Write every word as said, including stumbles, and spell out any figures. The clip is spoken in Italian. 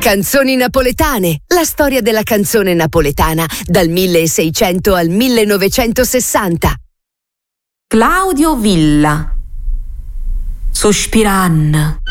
Canzoni napoletane, la storia della canzone napoletana dal milleseicento al millenovecentosessanta. Claudio Villa. Sospirann.